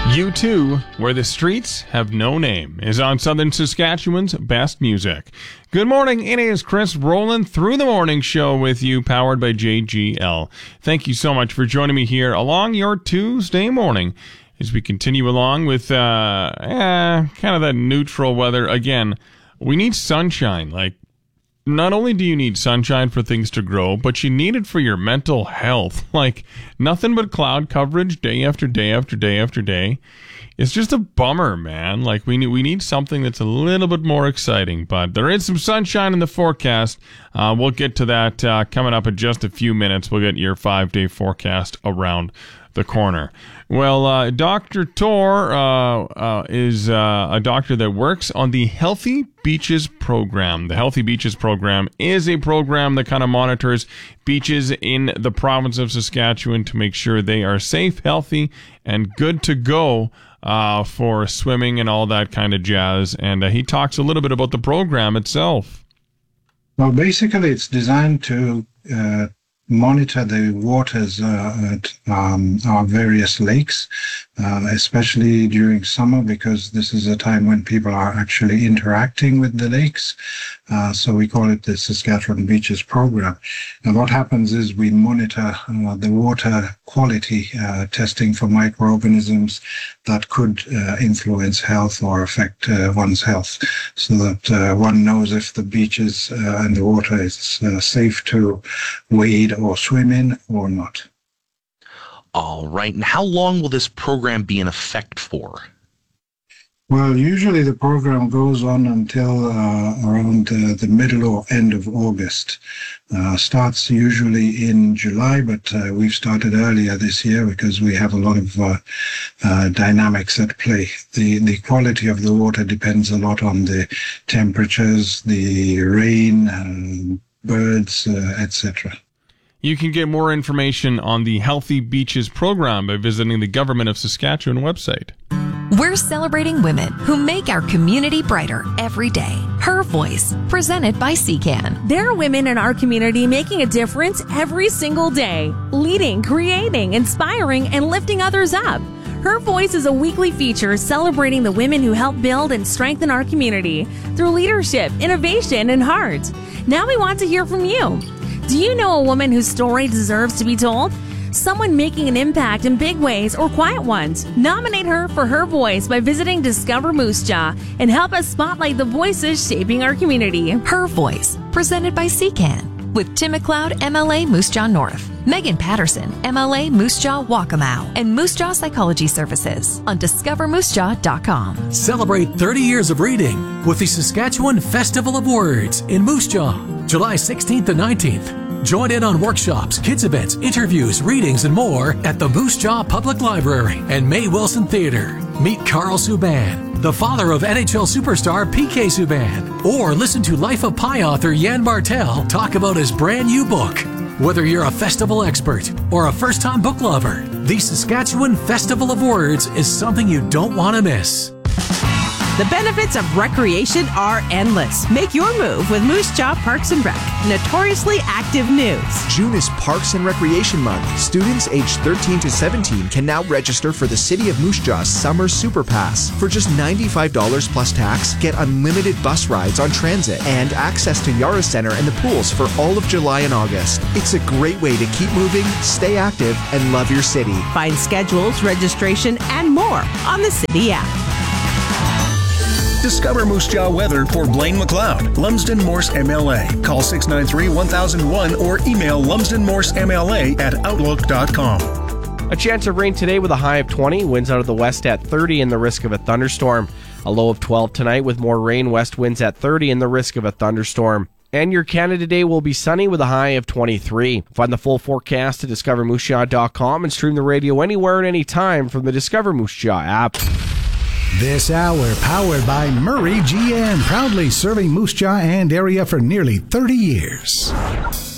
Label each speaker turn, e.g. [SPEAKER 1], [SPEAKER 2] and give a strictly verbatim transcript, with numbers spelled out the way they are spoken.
[SPEAKER 1] You Too, Where the Streets Have No Name, is on Southern Saskatchewan's best music. Good morning, it is Chris rolling through the morning show with you, powered by J G L. Thank you so much for joining me here along your Tuesday morning as we continue along with uh, eh, kind of that neutral weather. Again, we need sunshine. Like, not only do you need sunshine for things to grow, but you need it for your mental health. Like, nothing but cloud coverage day after day after day after day. It's just a bummer, man. Like, we need, we need something that's a little bit more exciting. But there is some sunshine in the forecast. Uh, we'll get to that uh, coming up in just a few minutes. We'll get your five-day forecast around the corner. Well, uh, Doctor Tor uh, uh, is uh, a doctor that works on the Healthy Beaches program. The Healthy Beaches program is a program that kind of monitors beaches in the province of Saskatchewan to make sure they are safe, healthy, and good to go uh, for swimming and all that kind of jazz. And uh, he talks a little bit about the program itself.
[SPEAKER 2] Well, basically, it's designed to uh, monitor the waters uh, at um, our various lakes, uh, especially during summer, because this is a time when people are actually interacting with the lakes. Uh, so we call it the Saskatchewan Beaches Program. And what happens is we monitor uh, the water quality, uh, testing for microorganisms that could uh, influence health or affect uh, one's health, so that uh, one knows if the beaches uh, and the water is uh, safe to wade or swim in or not.
[SPEAKER 3] All right. And how long will this program be in effect for?
[SPEAKER 2] Well, usually the program goes on until uh, around uh, the middle or end of August. Uh, starts usually in July, but uh, we've started earlier this year because we have a lot of uh, uh, dynamics at play. The, the quality of the water depends a lot on the temperatures, the rain, and birds, uh, et cetera.
[SPEAKER 1] You can get more information on the Healthy Beaches program by visiting the Government of Saskatchewan website.
[SPEAKER 4] We're celebrating women who make our community brighter every day. Her Voice, presented by C CAN.
[SPEAKER 5] There are women in our community making a difference every single day, leading, creating, inspiring, and lifting others up. Her Voice is a weekly feature celebrating the women who help build and strengthen our community through leadership, innovation, and heart. Now we want to hear from you. Do you know a woman whose story deserves to be told? Someone making an impact in big ways or quiet ones. Nominate her for Her Voice by visiting Discover Moose Jaw and help us spotlight the voices shaping our community.
[SPEAKER 4] Her Voice, presented by C CAN, with Tim McLeod, M L A Moose Jaw North, Megan Patterson, M L A Moose Jaw Waccamaw, and Moose Jaw Psychology Services on discover moose jaw dot com.
[SPEAKER 6] Celebrate thirty years of reading with the Saskatchewan Festival of Words in Moose Jaw, July sixteenth to nineteenth. Join in on workshops, kids events, interviews, readings, and more at the Moose Jaw Public Library and May Wilson Theatre. Meet Carl Subban, the father of N H L superstar P K Subban, or listen to Life of Pi author Jan Bartel talk about his brand new book. Whether you're a festival expert or a first-time book lover, the Saskatchewan Festival of Words is something you don't want to miss.
[SPEAKER 7] The benefits of recreation are endless. Make your move with Moose Jaw Parks and Rec. Notoriously active news.
[SPEAKER 8] June is Parks and Recreation Month. Students aged thirteen to seventeen can now register for the City of Moose Jaw's Summer Super Pass. For just ninety-five dollars plus tax, get unlimited bus rides on transit and access to Yara Center and the pools for all of July and August. It's a great way to keep moving, stay active, and love your city.
[SPEAKER 7] Find schedules, registration, and more on the City app.
[SPEAKER 9] Discover Moose Jaw weather for Blaine McLeod, Lumsden Morse M L A. Call six nine three, one thousand one or email lumsden morse m l a at outlook dot com.
[SPEAKER 10] A chance of rain today with a high of twenty, winds out of the west at thirty and the risk of a thunderstorm. A low of twelve tonight with more rain, west winds at thirty and the risk of a thunderstorm. And your Canada Day will be sunny with a high of twenty-three. Find the full forecast at discover moose jaw dot com and stream the radio anywhere at any time from the Discover Moose Jaw app.
[SPEAKER 11] This hour powered by Murray G M, proudly serving Moose Jaw and area for nearly thirty years.